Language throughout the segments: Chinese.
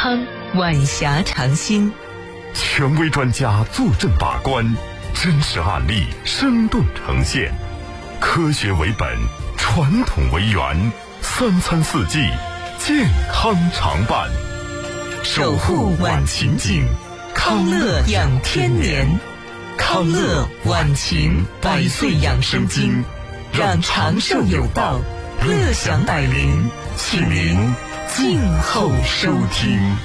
康，晚霞常新。 权威专家坐镇把关，真实案例生动呈现，科学为本，传统为源，3餐4季健康常伴， 守护晚晴景，康乐养天年。康乐晚晴100岁养生经，让长寿有道，乐享百龄，请您静候收听。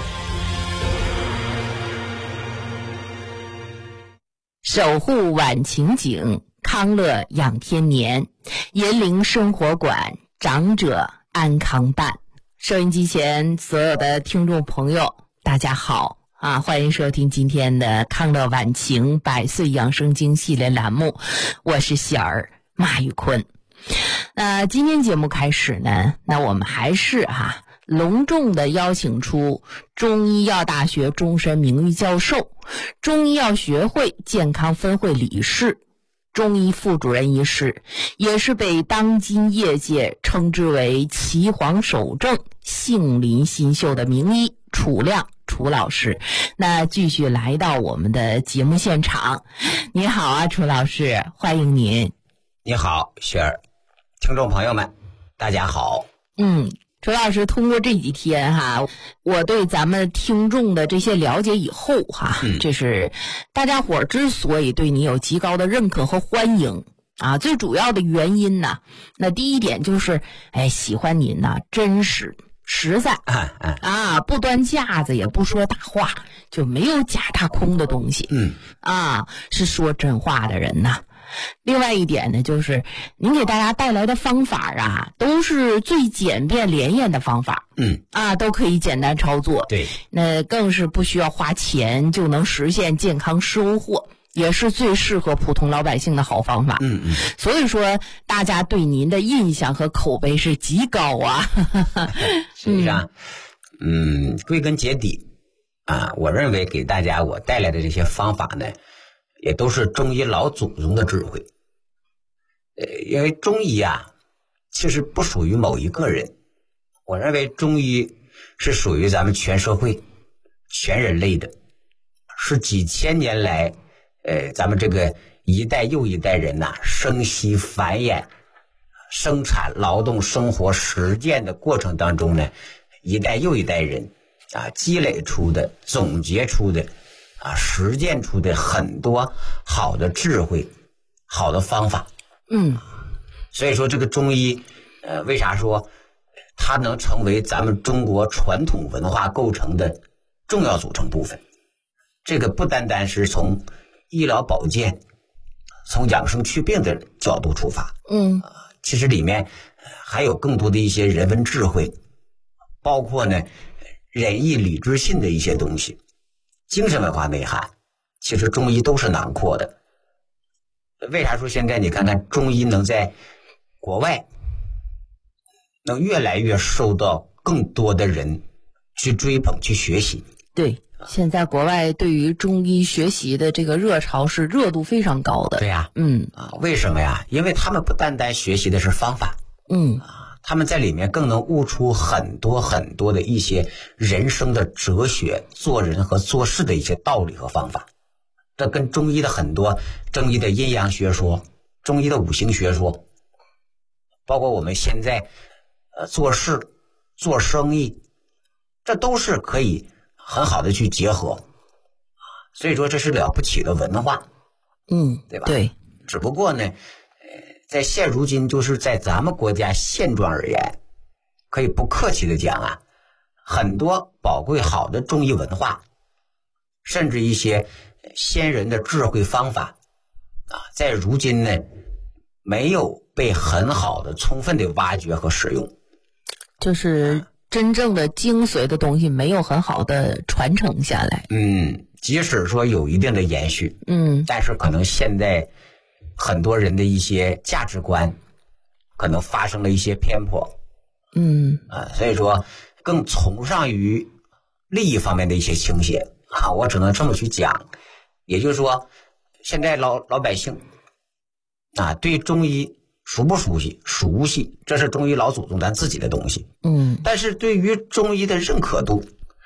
守护晚晴景，康乐养天年，银铃生活馆，长者安康办。收音机前所有的听众朋友，大家好啊！欢迎收听今天的康乐晚晴100岁养生经系列栏目，我是喜儿马玉坤。今天节目开始呢，那我们还是隆重的邀请出中医药大学终身名誉教授、中医药学会健康分会理事、中医副主任医师，也是被当今业界称之为岐黄首正、杏林新秀的名医楚亮楚老师。那继续来到我们的节目现场。你好啊，楚老师，欢迎您。 你好，雪儿，听众朋友们大家好。 楚老师，通过这几天我对咱们听众的这些了解以后这是大家伙之所以对你有极高的认可和欢迎最主要的原因呢，那第一点就是喜欢您真实实在不端架子也不说大话，就没有假大空的东西是说真话的人呐。另外一点呢，就是您给大家带来的方法都是最简便连验的方法都可以简单操作， 对， 那更是不需要花钱就能实现健康收获，也是最适合普通老百姓的好方法。所以说大家对您的印象和口碑是极高实际上归根结底我认为给大家我带来的这些方法呢，也都是中医老祖宗的智慧。因为中医其实不属于某一个人，我认为中医是属于咱们全社会全人类的，是几千年来咱们这个一代又一代人生息繁衍生产劳动生活实践的过程当中呢，一代又一代人积累出的总结出的实践出的很多好的智慧好的方法。所以说这个中医为啥说它能成为咱们中国传统文化构成的重要组成部分，这个不单单是从医疗保健从养生祛病的角度出发其实里面还有更多的一些人文智慧，包括呢仁义礼智信的一些东西，精神文化内涵，其实中医都是囊括的。为啥说现在你看看中医能在国外能越来越受到更多的人去追捧去学习？对， 现在国外对于中医学习的这个热潮是热度非常高的。 对呀，为什么呀？因为他们不单单学习的是方法，他们在里面更能悟出很多很多的一些人生的哲学，做人和做事的一些道理和方法。这跟中医的很多中医的阴阳学说，中医的五行学说，包括我们现在做事做生意，这都是可以很好的去结合。所以说这是了不起的文化，对吧？ 对。 只不过呢在现如今就是在咱们国家现状而言，可以不客气的讲很多宝贵好的中医文化，甚至一些先人的智慧方法在如今呢没有被很好的充分的挖掘和使用， 就是真正的精髓的东西没有很好的传承下来。 即使说有一定的延续但是可能现在很多人的一些价值观可能发生了一些偏颇所以说更崇尚于利益方面的一些倾斜我只能这么去讲。也就是说现在老百姓对中医熟不熟悉？熟悉，这是中医老祖宗咱自己的东西但是对于中医的认可度